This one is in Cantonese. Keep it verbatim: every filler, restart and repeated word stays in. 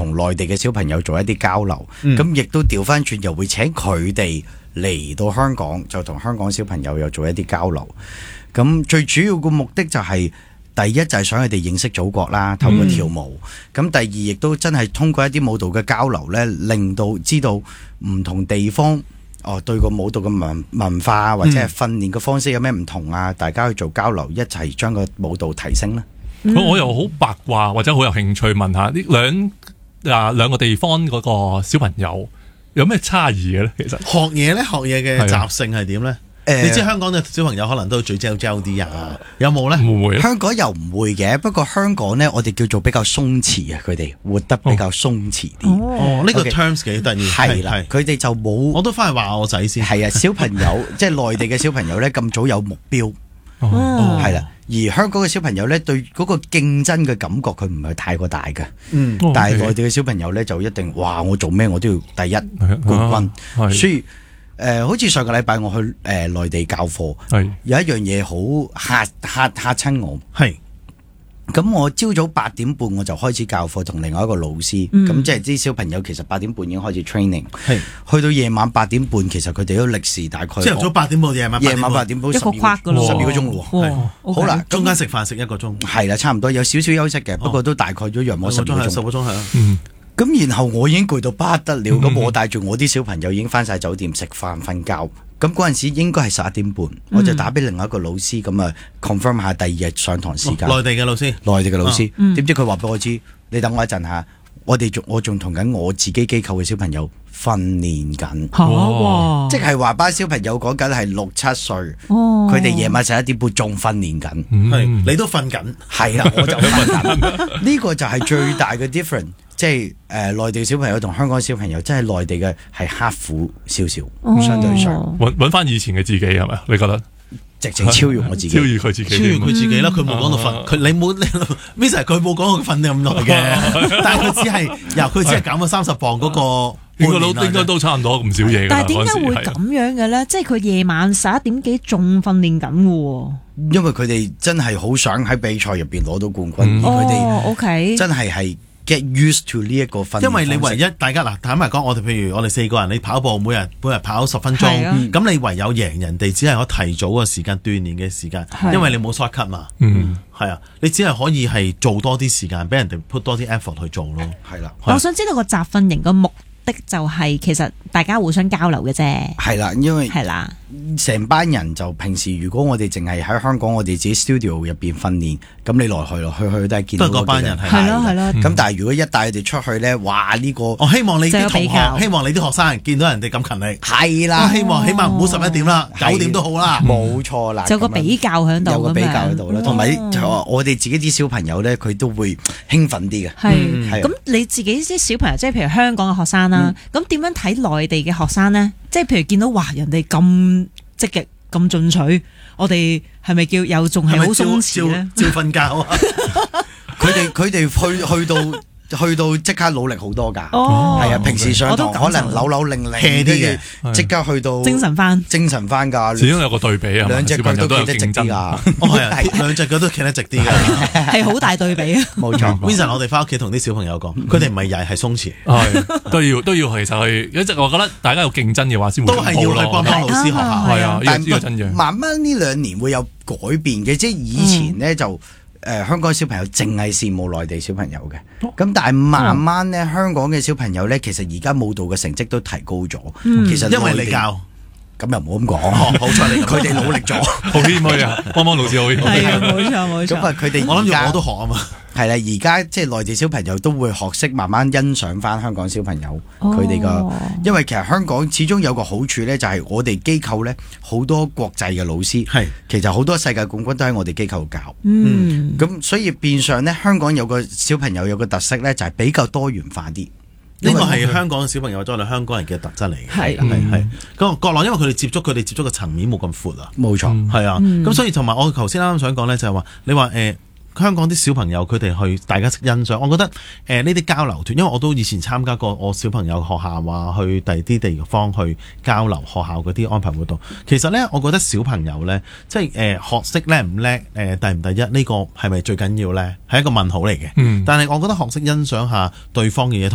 同內地嘅小朋友做一啲交流，咁亦、嗯、都調翻轉又會請佢哋嚟到香港，就同香港小朋友又做一啲交流。咁最主要個目的就係、是、第一就係想佢哋認識祖國啦，透過跳舞。咁、嗯、第二亦都真係通過一啲舞蹈嘅交流呢，令到知道唔同地方哦對個舞蹈嘅文文化或者係訓練嘅方式有咩唔同啊，大家去做交流，一齊將個舞蹈提升啦。 嗯、我又好八卦或者好有興趣問下呢兩啊兩個地方嗰個小朋友有咩差異嘅咧？其實學嘢咧，學嘢嘅習性係點咧？誒、呃，你知香港嘅小朋友可能都最 gel gel 啲啊，有冇咧？ 會唔會？ 香港又唔會嘅，不過香港咧，我哋叫做比較鬆弛啊，佢哋活得比較鬆弛啲。 哦，呢、這個 terms 幾得意。 係啦，佢哋就冇。我都翻去話我仔先。 係啊，小朋友即係內地嘅小朋友咧，咁早有目標。 哦， 係啦，而香港嘅小朋友咧，對嗰個競爭嘅感覺，佢唔係太過大嘅。嗯，但係內地嘅小朋友咧，就一定哇，我做咩我都要第一冠軍。所以誒、呃，好似上個禮拜我去誒、呃、內地教課，有一樣嘢好嚇嚇嚇親我。係。咁我朝早八點半我就開始教課，同另外一個老師。咁、嗯、即係啲小朋友其實八點半已經開始 training。係。去到夜晚八點半，其實佢哋都歷時大概。朝頭早八點半，夜晚夜晚八點半，一個框噶咯，十二個鐘咯。係。好啦，中間食飯食一個鐘。係啦，差唔多有少少休息嘅，不過都大概咗約莫十個鐘。十個鐘係啊。嗯。咁然後我已經攰到不得了，咁、嗯、我帶住我啲小朋友已經翻晒酒店食飯瞓覺。咁嗰陣時應該係十一點半，嗯、我就打俾另外一個老師，咁啊 confirm 下第二日上堂時間。內、哦、地嘅老師，內地嘅老師，點、哦嗯、知佢話俾我知，你等我一陣下，我哋仲我仲同緊我自己機構嘅小朋友訓練緊。哇！即係話班小朋友講緊係六七歲，佢哋夜晚十一點半仲訓練緊。係，你都瞓緊。係啦，我就瞓緊。呢個就係最大嘅 difference。即係誒，內地小朋友同香港小朋友，真係內地嘅係刻苦少少，哦、相對上揾揾翻以前嘅自己係咪？你覺得直情超越我自己， 超越佢自己， 超越佢自己啦！佢冇講到瞓，佢、啊、你冇 Miss 佢冇講佢瞓咁耐嘅，但係佢只係由佢只係減咗三十磅嗰個， 應該都應該都差唔多咁少嘢。 但係點解會咁樣嘅咧？即係佢夜晚十一點幾仲訓練緊嘅， 因為佢哋真係好想喺比賽入邊攞到冠軍，嗯、而佢哋 OK 真係係。get used to 呢一個訓練， 因為你唯一大家嗱坦白講，我哋譬如我哋四個人，你跑步每日每日跑十分鐘，咁、啊、你唯有贏人哋，只係可提早嘅時間鍛鍊嘅時間，因為你冇 shortcut 嘛，嗯，係啊，你只係可以係做多啲時間，俾人哋 put 多啲 effort 去做咯，係啦、啊。 我想知道個集訓營個目的就係其實大家互相交流嘅啫， 係啦，因為係啦， 成班人就平時如果我哋淨係喺香港，我哋自己 studio 入邊訓練，咁你來去來去去都係見到嗰班人， 係咯係咯。 咁但係如果一帶佢哋出去咧，哇呢、這個， 我希望你啲同學，希望你啲學生見到人哋咁勤力， 係啦， 希望起碼唔好十一點啦，九點都好啦， 冇錯啦， 就有個比較喺度， 有個比較喺度啦，同埋我哋自己啲小朋友咧，佢都會興奮啲嘅。 係，咁、嗯、你自己啲小朋友，即係譬如香港嘅學生啦，咁點樣睇內地嘅學生咧？即係譬如見到哇，人哋咁積極、咁進取，我哋係咪叫又仲係好鬆弛咧？ 照瞓覺啊！ 佢哋佢哋去去到。去到即刻努力好多㗎，係、哦、啊！平時上堂可能扭扭擰擰啲嘅，即刻去到精神翻， 精神翻㗎。 始終有個對比啊， 兩隻腳都企得直啲㗎， 哦係啊，兩隻腳都企得直啲㗎， 係好大對比啊！ 冇錯 Vincent 我哋翻屋企同啲小朋友講，佢哋唔係曳係鬆弛， 係都要都要其實去一直我覺得大家有競爭嘅話先會都係要去幫幫老師學校，係啊， 但係慢慢呢兩年會有改變嘅，即係以前咧就。誒、呃、香港小朋友淨係羨慕內地小朋友嘅，咁、哦、但係慢慢咧、哦，香港嘅小朋友咧，其實而家舞蹈嘅成績都提高咗、嗯。其實因為你教，咁又唔好咁講。好彩你佢哋努力咗， 好謙虛啊！幫幫老師好謙虛。 係啊，冇錯冇錯。 咁啊，佢哋我諗住我都學啊嘛。 係啦，而家即係內地小朋友都會學識慢慢欣賞翻香港小朋友佢哋個，因為其實香港始終有個好處咧，就係我哋機構咧好多國際嘅老師，係其實好多世界冠軍都喺我哋機構度教。嗯，咁所以變相咧，香港有個小朋友有個特色咧，就係比較多元化啲。 呢個係香港嘅小朋友，都係香港人嘅特質嚟嘅。係係係。咁國內因為佢哋接觸佢哋接觸嘅層面冇咁闊啊。冇錯，係啊。咁、嗯、所以同埋我頭先啱啱想講咧，就係話你話誒。呃香港啲小朋友佢哋去大家識欣賞，我覺得誒呢啲交流團，因為我都以前參加過我小朋友學校話去第啲地方去交流學校嗰啲安排活動。其實咧，我覺得小朋友咧，即係誒、呃、學識叻唔叻，誒、呃、第唔第一呢、呢個係咪最緊要咧？係一個問號嚟嘅。嗯。但係我覺得學識欣賞下對方嘅嘢。